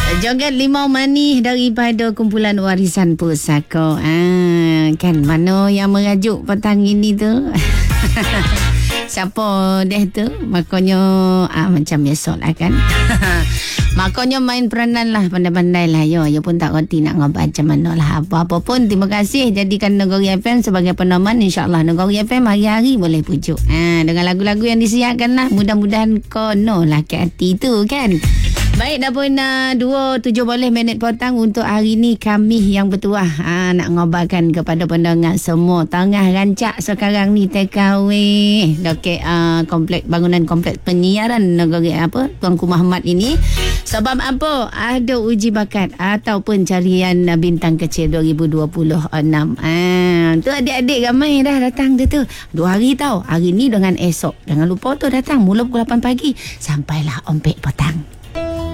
Joget limau manis daripada kumpulan warisan pusaka. Kan mana yang merajuk petang ini tu? Siapa deh tu? Makanya macam biasa lah kan. Makanya main peranan lah, pandai-pandai lah. Yo pun tak reti nak ngobat macam mana lah. Apa-apa pun terima kasih jadikan Negeri FM sebagai peneman. InsyaAllah Negeri FM hari-hari boleh pujuk. Dengan lagu-lagu yang disiarkan lah. Mudah-mudahan kono lah ke hati tu kan. Baik, dah pun 2:17 petang untuk hari ni kami yang bertuah nak ngobarkan kepada pendengar semua. Tengah rancak sekarang ni TKW dekat bangunan kompleks penyiaran negeri Tuanku Mahmad ini. Sebab apa? Ada uji bakat ataupun carian bintang kecil 2026. Tu adik-adik ramai dah datang tu. 2 hari tau. Hari ni dengan esok. Jangan lupa tu datang mula pukul 8 pagi sampailah 4 petang.